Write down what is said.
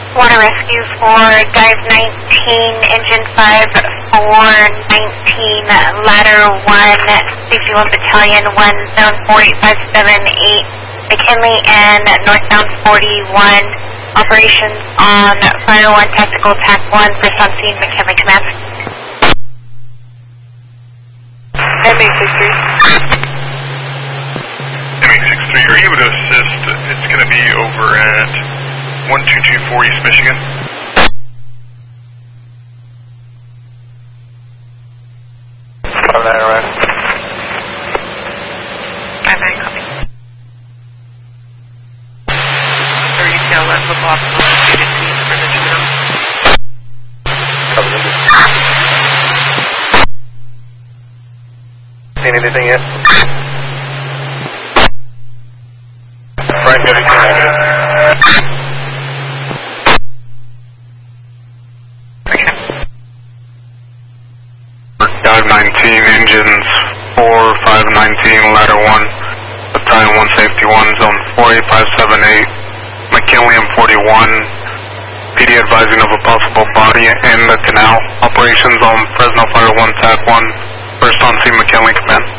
Water rescue for Dive 19, Engine 5, 419, Ladder 1, Safety 1 Battalion, 1, Zone 48578, McKinley and northbound 41, operations on Fire 1, Tactical Attack 1, first on scene, McKinley Command. MA63. MA63, are you able to assist? It's going to be over at 1224 East Michigan. On that, right? Very copy. 30 tail left of Boston, for Michigan. Seen anything yet? Frank, good. Dive 19, engines 4, 519, ladder 1, battalion 1, safety 1, zone 48578, McKinley and 41, PD advising of a possible body in the canal, operations on Fresno Fire 1, TAC 1, first on scene, McKinley Command.